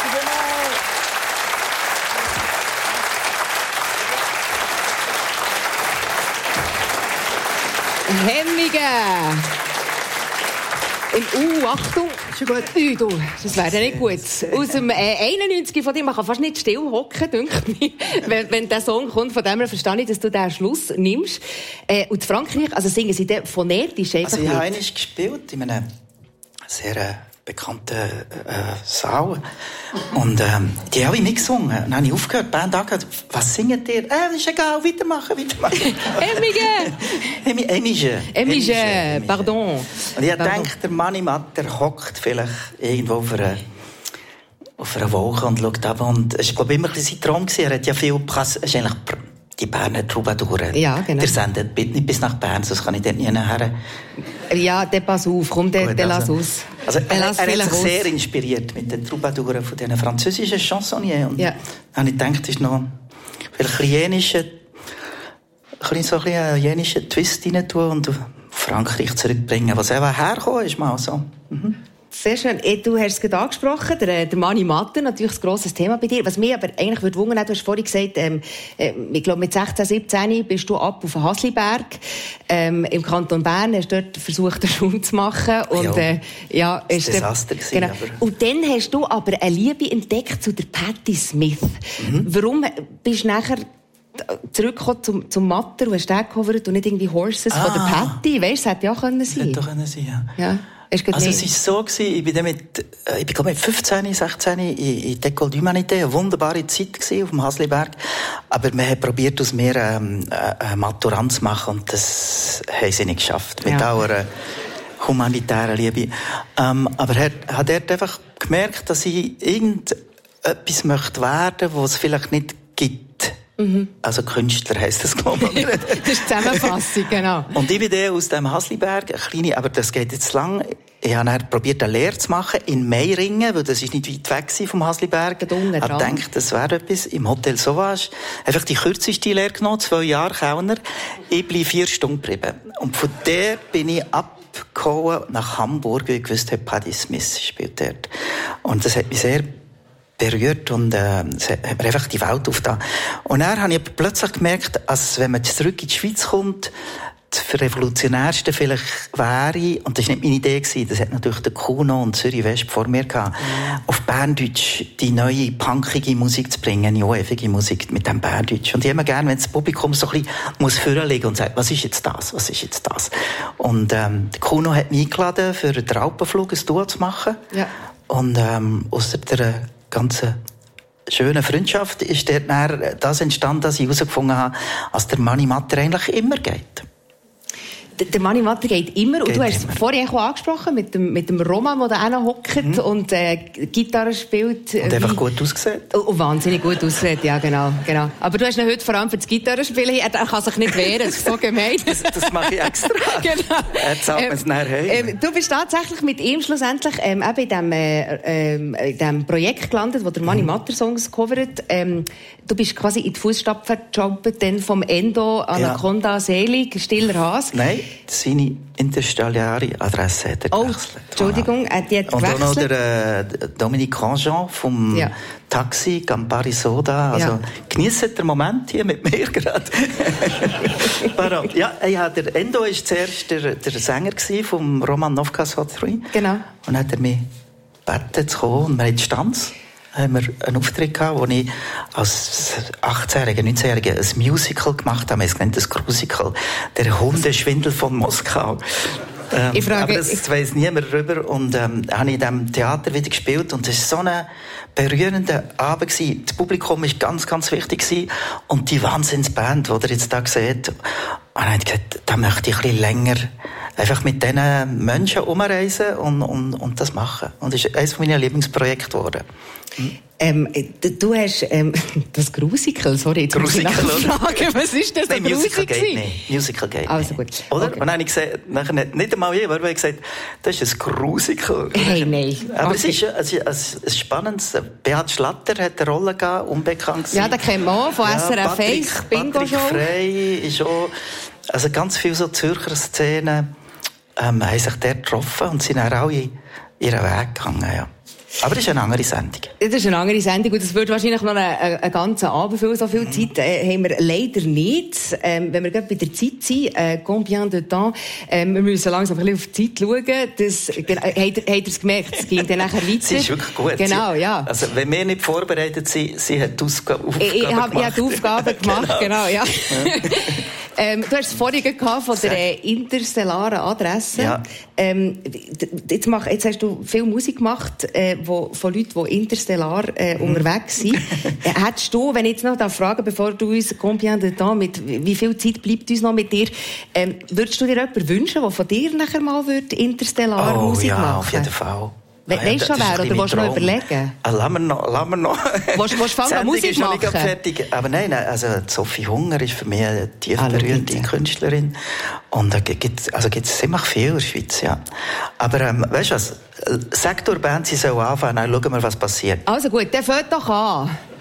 Hemmige! Achtung, schon gut. Du, das wäre nicht gut. Aus dem 91 von dir, man kann fast nicht still hocken, denke ich, wenn der Song kommt. Von dem her verstehe ich, dass du den Schluss nimmst. Und in Frankreich, also singen sie dann phonetisch einfach. Also ich habe einmal gespielt in einem sehr bekannten Saal. Und die haben alle mitgesungen. Dann habe ich aufgehört, die Band angehört. Was singt ihr? Ist egal, weitermachen. Emige, pardon. Und ich denke, der Mani Matter hockt vielleicht irgendwo auf einer Wolke und schaut ab. Und es war, glaube ich, immer ein bisschen sein Traum. Er hat ja viel es ist eigentlich die Berner Troubadouren. Ja, genau. Der sendet nicht bis nach Bern, sonst kann ich dort nie nachher. Ja, der pass auf, komm, der lass aus. Also, er hat sich sehr inspiriert mit den Troubadouren von diesen französischen Chansonniers. Und dann habe ich gedacht, das ist noch vielleicht ein jenischer Twist rein tun und Frankreich zurückbringen. Was er hergekommen ist, mal so. Mhm. Sehr schön. Du hast es gerade angesprochen, der Mani Matter, natürlich ein grosses Thema bei dir. Was mich aber eigentlich würde wundern, du hast vorhin gesagt, ich glaube mit 16, 17 bist du ab auf den Hasliberg. Im Kanton Bern hast du dort versucht, eine Schule zu machen. Und, das war ein Desaster. Genau. Und dann hast du aber eine Liebe entdeckt zu der Patti Smith. Mhm. Warum bist du nachher zurückgekommen zum Matter und hast den gecovert und nicht irgendwie Horses von der Patti? Weißt du, das hätte ja auch sein können. Hätte auch können sein, ja. Also es war so, ich bin mit 15, 16 in École d'Humanité, eine wunderbare Zeit auf dem Hasliberg. Aber wir haben probiert, aus mir eine Maturant zu machen und das haben sie nicht geschafft. Mit aller humanitären Liebe. Aber er hat dort einfach gemerkt, dass ich irgendetwas möchte werden, was es vielleicht nicht gibt. Mhm. Also Künstler heisst das, glaube ich. Das ist die Zusammenfassung, genau. Und ich bin dann aus dem Hasliberg, aber das geht jetzt lang. Ich habe dann probiert, eine Lehre zu machen in Meiringen, weil das ist nicht weit weg vom Hasliberg. Ich habe gedacht, das wäre etwas im Hotel Sauvage. Einfach die kürzeste Lehre genommen, 2 Jahre Kellner. Ich bin 4 Stunden geblieben. Und von der bin ich abgehauen nach Hamburg, weil ich gewusst habe, Patti Smith spielt dort. Und das hat mich sehr berührt und es hat mir einfach die Welt aufgetan. Und dann habe ich plötzlich gemerkt, dass wenn man zurück in die Schweiz kommt, das Revolutionärste vielleicht wäre, und das war nicht meine Idee, das hat natürlich der Kuno und Zürich West vor mir gehabt, auf Berndeutsch die neue punkige Musik zu bringen, neue Musik mit dem Berndeutsch. Und ich habe gerne, wenn das Publikum so ein bisschen vorlegen und sagt, was ist jetzt das? Und der Kuno hat mich eingeladen, für den Alpenflug ein Duo zu machen. Ja. Und aus der ganze schöne Freundschaft ist dort das entstanden, dass ich herausgefunden habe, dass der Mani Matter eigentlich immer geht. Der Mani Matter geht immer. Und du hast es vorhin auch angesprochen, mit dem Roman, der da hockt und Gitarre spielt. Und einfach gut aussieht. Und wahnsinnig gut aussieht, ja, genau. Aber du hast ihn heute vor allem für das Gitarrespielen. Er kann sich nicht wehren, das ist so gemein. das mache ich extra. Genau. Er zahlt mir es nachher heim. Du bist tatsächlich mit ihm schlussendlich eben in diesem Projekt gelandet, wo der Mani Matter Songs covert. Du bist quasi in die Fußstapfen gejumpt, dann vom Endo, Anaconda, Selig, Stiller Has. Nein, seine interstellare Adresse hat er gewechselt. Entschuldigung, die hat gewechselt. Und auch noch der Dominique Grandjean vom Taxi, Campari Soda. Also genießt den Moment hier mit mir gerade. Der Endo war zuerst der Sänger vom Roman Novka 3. Genau. Und hat er mich gebeten zu kommen und wir haben die Stanz. Haben wir einen Auftritt gehabt, wo ich als 18-Jähriger, 19-Jähriger ein Musical gemacht habe. Es nennt das Crucical. Der Hundeschwindel von Moskau. Aber das weiss niemand darüber. Und habe ich in diesem Theater wieder gespielt. Und es war so ein berührender Abend gewesen. Das Publikum war ganz, ganz wichtig gewesen. Und die Wahnsinnsband, die ihr jetzt da seht. Und dann habe ich gesagt, da möchte ich ein bisschen länger einfach mit diesen Menschen umreisen und das machen. Und es ist eines meiner Lieblingsprojekte geworden. Du hast das Grusical, sorry, jetzt muss ich nachfragen, was ist das? Nein, Musical geht nicht. Musical geht also nicht. Gut. Oder? Okay. Und dann habe ich gesagt, nachher nicht einmal jemand, weil ich gesagt, das ist ein Grusical. Hey, nein. Aber es ist ein spannendes. Beat Schlatter hat eine Rolle gehabt, unbekannt. Ja, den kennt man auch von SRF 1, Bingo Show. Patrick Frey ist auch, also ganz viele so Zürcher Szenen, haben sich dort getroffen und sind auch alle ihren Weg gegangen, ja. Aber das ist eine andere Sendung. Das ist eine andere Sendung und das würde wahrscheinlich noch einen ganzen Abend füllen. So viel Zeit haben wir leider nicht. Wenn wir gerade bei der Zeit sind, combien de temps, wir müssen langsam ein bisschen auf die Zeit schauen. Habt ihr es gemerkt? Es ging dann nachher weiter. Sie ist wirklich gut. Genau, ja. Also, wenn wir nicht vorbereitet sind, sie hat die Aufgaben gemacht. Ich habe die Aufgaben gemacht, genau, ja. Du hast es vorhin gehabt von der interstellaren Adresse. Ja. Jetzt hast du viel Musik gemacht, von Leuten, die interstellar unterwegs sind. Hättest du, wenn ich jetzt noch fragen, bevor du uns combien de temps, wie viel Zeit bleibt uns noch mit dir, würdest du dir jemanden wünschen, der von dir nachher mal interstellar Musik machen? Ja, auf jeden Fall. Weißt du schon wer, oder willst du noch überlegen? Lass mir noch. Willst du fangen, Musik machen? Ist noch nicht fertig. Aber nein, also Sophie Hunger ist für mich eine tief berühmte Künstlerin. Und da gibt's ziemlich viel in der Schweiz, ja. Aber weißt du was? Sag der Band, sie soll anfangen, dann schauen wir, was passiert. Also gut, dann fängt doch an.